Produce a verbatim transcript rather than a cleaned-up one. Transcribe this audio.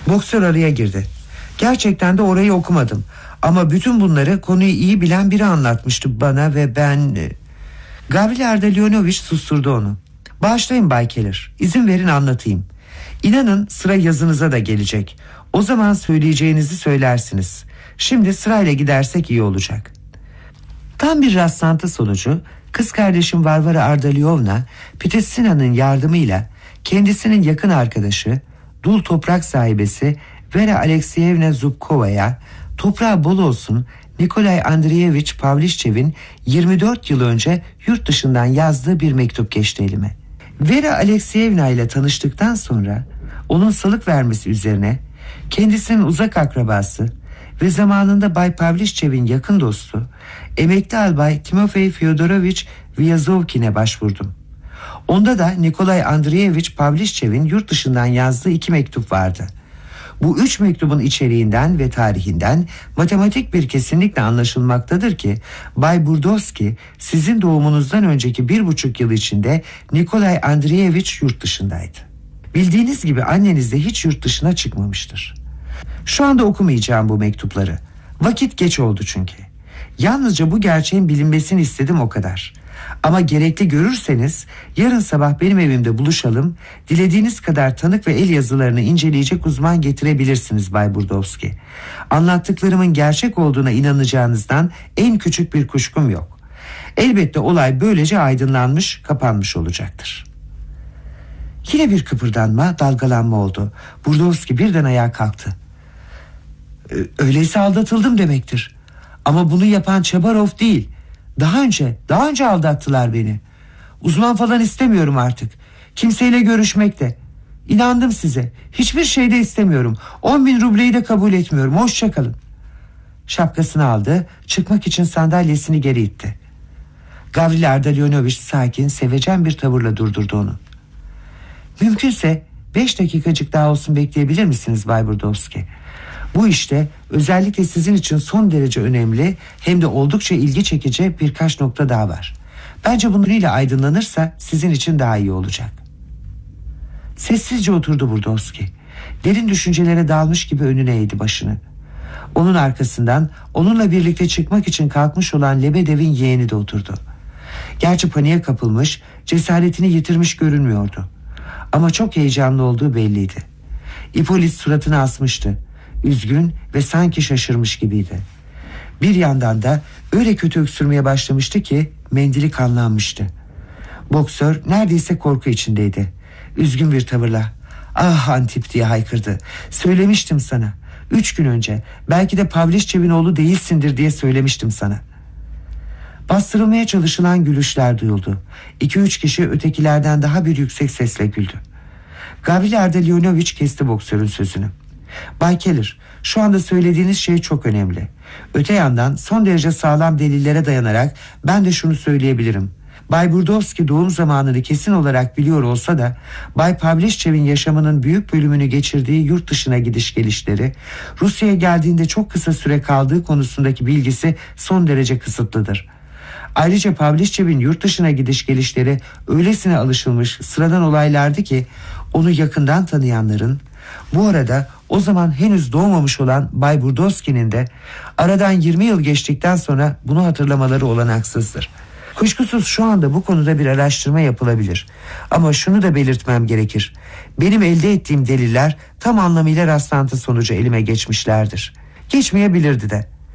Boksör araya girdi. Gerçekten de orayı okumadım. Ama bütün bunları konuyu iyi bilen biri anlatmıştı bana ve ben... Gavril Ardalionovich susturdu onu. Bağışlayın Bay Keller, İzin verin anlatayım. İnanın sıra yazınıza da gelecek. O zaman söyleyeceğinizi söylersiniz. Şimdi sırayla gidersek iyi olacak. Tam bir rastlantı sonucu kız kardeşim Varvara Ardaliovna Pitessina'nın yardımıyla kendisinin yakın arkadaşı, dul toprak sahibesi Vera Alekseyevna Zubkova'ya toprağı bol olsun Nikolay Andreyevich Pavlischev'in yirmi dört yıl önce yurt dışından yazdığı bir mektup geçti elime. Vera Alekseyevna ile tanıştıktan sonra onun salık vermesi üzerine kendisinin uzak akrabası ve zamanında Bay Pavlischev'in yakın dostu emekli albay Timofey Fyodorovich Vyazovkin'e başvurdum. Onda da Nikolay Andreyevich Pavlischev'in yurt dışından yazdığı iki mektup vardı. Bu üç mektubun içeriğinden ve tarihinden matematik bir kesinlikle anlaşılmaktadır ki Bay Burdovski sizin doğumunuzdan önceki bir buçuk yıl içinde Nikolay Andreyevich yurt dışındaydı. Bildiğiniz gibi anneniz de hiç yurt dışına çıkmamıştır. Şu anda okumayacağım bu mektupları. Vakit geç oldu çünkü. Yalnızca bu gerçeğin bilinmesini istedim, o kadar. Ama gerekli görürseniz yarın sabah benim evimde buluşalım. Dilediğiniz kadar tanık ve el yazılarını inceleyecek uzman getirebilirsiniz Bay Burdovski. Anlattıklarımın gerçek olduğuna inanacağınızdan en küçük bir kuşkum yok. Elbette olay böylece aydınlanmış, kapanmış olacaktır. Yine bir kıpırdanma, dalgalanma oldu. Burdovski birden ayağa kalktı. Öyleyse aldatıldım demektir. Ama bunu yapan Çabarov değil. Daha önce, daha önce aldattılar beni. Uzman falan istemiyorum artık. Kimseyle görüşmek de. İnandım size. Hiçbir şey de istemiyorum. On bin rubleyi de kabul etmiyorum. Hoşça kalın. Şapkasını aldı. Çıkmak için sandalyesini geri itti. Gavril Ardalionovich sakin, sevecen bir tavırla durdurdu onu. Mümkünse beş dakikacık daha olsun bekleyebilir misiniz Bay Burdovski? Bu işte özellikle sizin için son derece önemli hem de oldukça ilgi çekici birkaç nokta daha var. Bence bunlarıyla aydınlanırsa sizin için daha iyi olacak. Sessizce oturdu Burdovski. Derin düşüncelere dalmış gibi önüne eğdi başını. Onun arkasından onunla birlikte çıkmak için kalkmış olan Lebedev'in yeğeni de oturdu. Gerçi paniğe kapılmış, cesaretini yitirmiş görünmüyordu. Ama çok heyecanlı olduğu belliydi. İpolit suratını asmıştı. Üzgün ve sanki şaşırmış gibiydi. Bir yandan da öyle kötü öksürmeye başlamıştı ki mendili kanlanmıştı. Boksör neredeyse korku içindeydi. Üzgün bir tavırla "Ah Antip" diye haykırdı. "Söylemiştim sana. Üç gün önce belki de Pavlischev'in oğlu değilsindir diye söylemiştim sana." Bastırılmaya çalışılan gülüşler duyuldu. İki üç kişi ötekilerden daha bir yüksek sesle güldü. Gavril Ardalionovich kesti boksörün sözünü. Bay Keller, şu anda söylediğiniz şey çok önemli. Öte yandan son derece sağlam delillere dayanarak ben de şunu söyleyebilirim. Bay Burdovski doğum zamanını kesin olarak biliyor olsa da Bay Pavlischev'in yaşamının büyük bölümünü geçirdiği yurt dışına gidiş gelişleri, Rusya'ya geldiğinde çok kısa süre kaldığı konusundaki bilgisi son derece kısıtlıdır. Ayrıca Pavlischev'in yurt dışına gidiş gelişleri öylesine alışılmış sıradan olaylardı ki onu yakından tanıyanların, bu arada o zaman henüz doğmamış olan Bay Burdovski'nin de aradan yirmi yıl geçtikten sonra bunu hatırlamaları olanaksızdır. Kuşkusuz şu anda bu konuda bir araştırma yapılabilir. Ama şunu da belirtmem gerekir. Benim elde ettiğim deliller tam anlamıyla rastlantı sonucu elime geçmişlerdir. Geçmeyebilirdi de.